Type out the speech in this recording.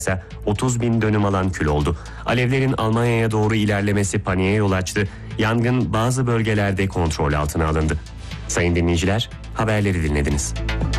ise 30 bin dönüm alan kül oldu. Alevlerin Almanya'ya doğru ilerlemesi paniğe yol açtı. Yangın bazı bölgelerde kontrol altına alındı. Sayın dinleyiciler, haberleri dinlediniz.